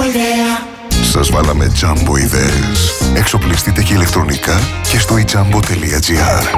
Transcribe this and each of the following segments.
Σας βάλαμε Jumbo ιδέες. Εξοπλιστείτε και ηλεκτρονικά και στο ijambo.gr.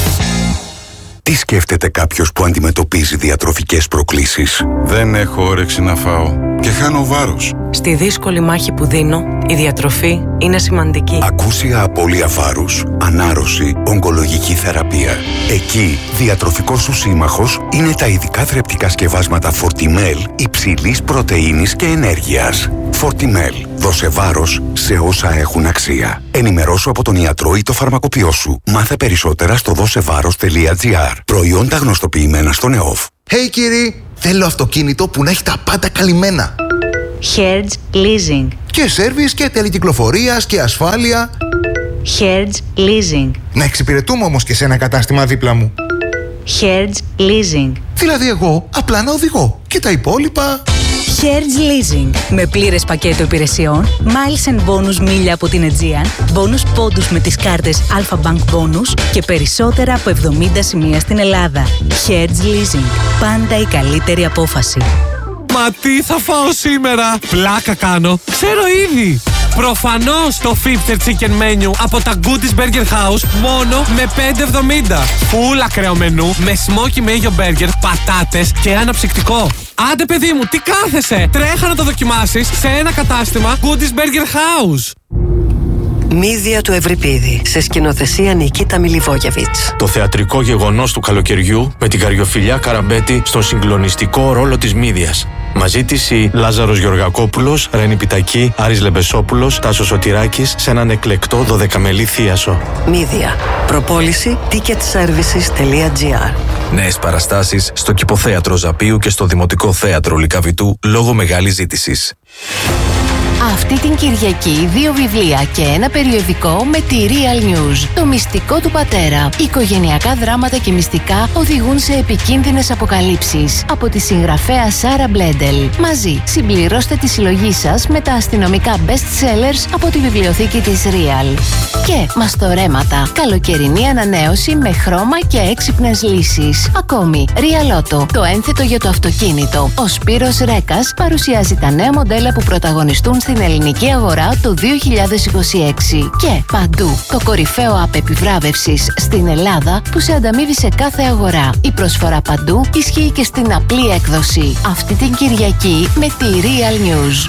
Τι σκέφτεται κάποιος που αντιμετωπίζει διατροφικές προκλήσεις? Δεν έχω όρεξη να φάω και χάνω βάρος. Στη δύσκολη μάχη που δίνω, η διατροφή είναι σημαντική. Ακούσια απώλεια βάρους, ανάρρωση, ογκολογική θεραπεία. Εκεί, διατροφικός σου σύμμαχος είναι τα ειδικά θρεπτικά σκευάσματα Fortimel υψηλής πρωτεΐνης και ενέργειας. Fortimel. Δώσε βάρος σε όσα έχουν αξία. Ενημερώσου από τον ιατρό ή το φαρμακοποιό σου. Μάθε περισσότερα στο δώσεβάρος.gr. Προϊόντα γνωστοποιημένα στον ΕΟΦ. Hey κύριοι, θέλω αυτοκίνητο που να έχει τα πάντα καλυμμένα. Hertz Leasing. Και σέρβις και τελεκυκλοφορίας και ασφάλεια. Hertz Leasing. Να εξυπηρετούμε όμως και σε ένα κατάστημα δίπλα μου. Hertz Leasing. Δηλαδή εγώ απλά να οδηγώ και τα υπόλοιπα... Hertz Leasing. Με πλήρες πακέτο υπηρεσιών, miles and bonus μίλια από την Aegean, bonus πόντους με τις κάρτες Alpha Bank Bonus και περισσότερα από 70 σημεία στην Ελλάδα. Hertz Leasing. Πάντα η καλύτερη απόφαση. Μα τι θα φάω σήμερα? Πλάκα κάνω. Ξέρω ήδη. Προφανώς το 50 chicken menu από τα Goodies Burger House μόνο με 5,70. Φουλ ακραίο μενού με smoky mayo burger, πατάτες και αναψυκτικό. Άντε παιδί μου, τι κάθεσαι? Τρέχα να το δοκιμάσεις σε ένα κατάστημα Goodies Burger House. Μύδια του Ευρυπίδη, σε σκηνοθεσία Νικίτα Μιλιβόγεβιτς. Το θεατρικό γεγονός του καλοκαιριού με την Καριοφιλιά Καραμπέτη στον συγκλονιστικό ρόλο της Μύδιας. Μαζί της η Λάζαρος Γεωργακόπουλος, Ρένη Πιτακή, Άρης Λεμπεσόπουλος, Τάσος Σωτηράκης σε έναν εκλεκτό 12μελή θίασο. Μύδια. Προπόληση ticketservices.gr. Νέες παραστάσεις στο Κηποθέατρο Ζαπίου και στο Δημοτικό Θέατρο Λυκαβητού λόγω μεγάλης ζήτησης. Αυτή την Κυριακή 2 βιβλία και ένα περιοδικό με τη Real News. Το μυστικό του πατέρα. Οικογενειακά δράματα και μυστικά οδηγούν σε επικίνδυνες αποκαλύψεις. Από τη συγγραφέα Σάρα Μπλέντελ. Μαζί συμπληρώστε τη συλλογή σας με τα αστυνομικά best sellers από τη βιβλιοθήκη της Real. Και μαστορέματα. Καλοκαιρινή ανανέωση με χρώμα και έξυπνες λύσεις. Ακόμη, Real Auto. Το ένθετο για το αυτοκίνητο. Ο Σπύρος Ρέκας παρουσιάζει τα νέα μοντέλα που πρωταγωνιστούν στην ελληνική αγορά το 2026. Και παντού το κορυφαίο app επιβράβευσης στην Ελλάδα που σε ανταμείβει σε κάθε αγορά. Η προσφορά παντού ισχύει και στην απλή έκδοση. Αυτή την Κυριακή με τη Real News.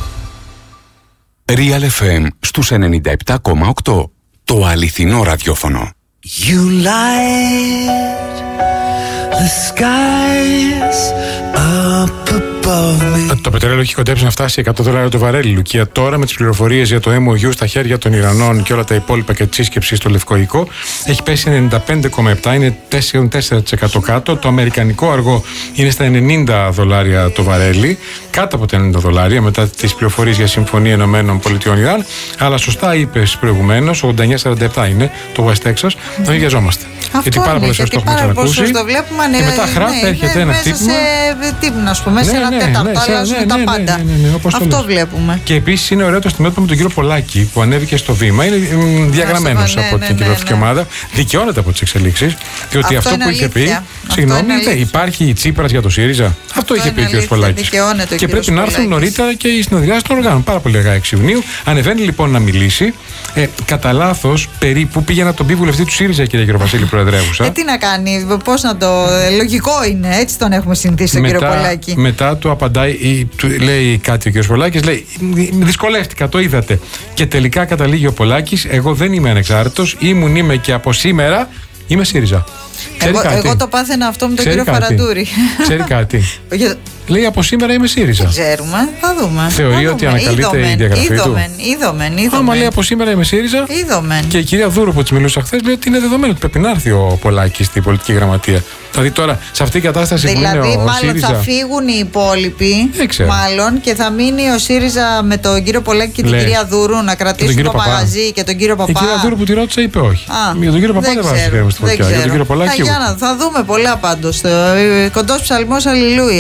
Real FM στους 97,8. Το αληθινό ραδιόφωνο. You light the skies up above me. Το πετρέλαιο έχει κοντέψει να φτάσει $100 το βαρέλι. Λουκία τώρα με τις πληροφορίες για το MOU στα χέρια των Ιρανών και όλα τα υπόλοιπα και τη σύσκεψη στο Λευκό Οικό έχει πέσει 95,7, είναι 4% κάτω. Το αμερικανικό αργό είναι στα $90 το βαρέλι, κάτω από τα $90 μετά τις πληροφορίες για συμφωνία ΗΠΑ-Ιράν. Αλλά σωστά είπες προηγουμένως, 89-47 είναι το West Texas, να μην βιαζόμαστε. Γιατί πάρα πολλές φορές το έχουμε ξανακούσει. Και μετά χράπτα έρχεται ένα χτύπημα. Να σου πούμε, σε ένα τέταρτο, αλλάζουν τα πάντα. Αυτό βλέπουμε. Και επίσης είναι ωραίο το στιγμιότυπο με τον κύριο Πολάκη που ανέβηκε στο βήμα. Είναι διαγραμμένος από την κυβερνητική ομάδα. Δικαιώνεται από τις εξελίξεις. Διότι αυτό που είχε πει. Συγγνώμη, υπάρχει η Τσίπρας για το ΣΥΡΙΖΑ. Αυτό είχε πει ο κύριος Πολάκης. Και πρέπει να έρθουν νωρίτερα και οι συνεδριάσεις των οργάνων. Πάρα πολύ αργά 6 Ιουνίου. Ανεβαίνει λοιπόν να μιλήσει. Κατά λάθος, περίπου πήγε να τον πει βουλευτή του ΣΥΡΙΖΑ, κύριε Γεροβασίλη, προεδρεύουσα. Τι να κάνει, πώς να το. Λογικό είναι, έτσι τον έχουμε συνηθίσει τον κύριο Πολάκη. Μετά του απαντάει, λέει κάτι ο κύριος Πολάκης, λέει: δυσκολεύτηκα, το είδατε. Και τελικά καταλήγει ο Πολάκης: εγώ δεν είμαι ανεξάρτητος, είμαι και από σήμερα είμαι ΣΥΡΙΖΑ. Εγώ το πάθαινα αυτό με τον κύριο Φαραντούρη. Ξέρει κάτι. Λέει από σήμερα είμαι ΣΥΡΙΖΑ. Δεν ξέρουμε, θα δούμε. Θεωρεί ότι ανακαλείται η διαγραφή του. Είδομεν. Άμα λέει από σήμερα είμαι ΣΥΡΙΖΑ. Και η κυρία Δούρου που τη μιλούσα χθες λέει ότι είναι δεδομένο ότι πρέπει να έρθει ο Πολάκης στην πολιτική γραμματεία. Δηλαδή τώρα σε αυτή την κατάσταση που είναι ο ΣΥΡΙΖΑ. Δηλαδή μάλλον θα φύγουν οι υπόλοιποι. Μάλλον και θα μείνει ο ΣΥΡΙΖΑ με τον κύριο Πολάκη και την κυρία Δούρου να κρατήσουν το μαγαζί και τον κύριο Παπά. Η κυρία Δούρου που τη ρώτησε είπε όχι. Για τον κύριο Παπά δεν βάζει στη φωτιά. Για τον κύριο Πολάκη. Θα δούμε πολλά πάντως. Κοντός ψαλμός, αλληλούια.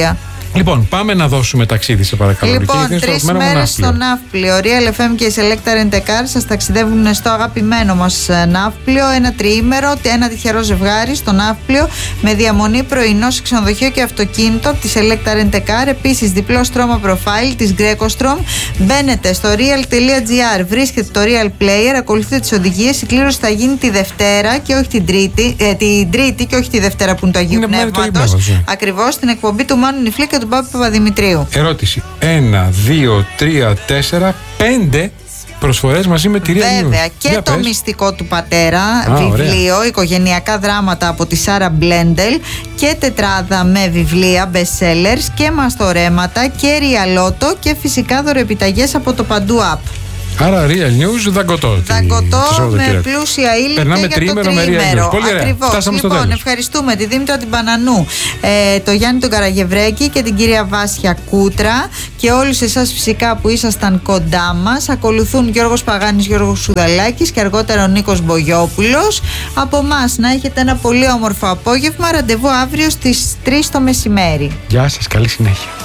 Λοιπόν, πάμε να δώσουμε ταξίδι, σε παρακαλώ. Λοιπόν, 3 μέρες στο Ναύπλιο. Real FM και η Selecta Rent a Car σας ταξιδεύουν στο αγαπημένο μας Ναύπλιο. Ένα τριήμερο, ένα τυχερό ζευγάρι στο Ναύπλιο με διαμονή, πρωινό σε ξενοδοχείο και αυτοκίνητο από τη Selecta Rent a Car. Επίσης, διπλό στρώμα profile της Grecostrom. Μπαίνετε στο real.gr, βρίσκετε το Real Player, ακολουθείτε τις οδηγίες. Η κλήρωση θα γίνει τη Δευτέρα και όχι την Τρίτη και όχι τη Δευτέρα που είναι το Αγίου Πνεύματος. Ακριβώς, στην εκπομπή του Μάνου Νιφλή και του Πάπη Παπαδημητρίου. Ερώτηση. 1, 2, 3, 4, 5 προσφορές μαζί με τη Real News. Βέβαια, και το μυστικό του πατέρα, βιβλίο, ωραία. Οικογενειακά δράματα από τη Σάρα Μπλέντελ και τετράδα με βιβλία best sellers και μαστορέματα και ριαλότο και φυσικά δωροεπιταγές από το Παντού App. Άρα Real News δαγκωτό. Δαγκωτό με πλούσια ύλη. Περνάμε και για το τριήμερο. Πολύ ωραία. Φτάσαμε στο τέλος. Ευχαριστούμε τη Δήμητρα την Πανανού, το Γιάννη τον Καραγευρέκη και την κυρία Βάσια Κούτρα και όλους εσάς φυσικά που ήσασταν κοντά μας. Ακολουθούν Γιώργος Παγάνης, Γιώργος Σουδαλάκης και αργότερα ο Νίκος Μπογιόπουλος. Από εμάς να έχετε ένα πολύ όμορφο απόγευμα. Ραντεβού αύριο στις 3 το μεσημέρι. Γεια σας, καλή συνέχεια.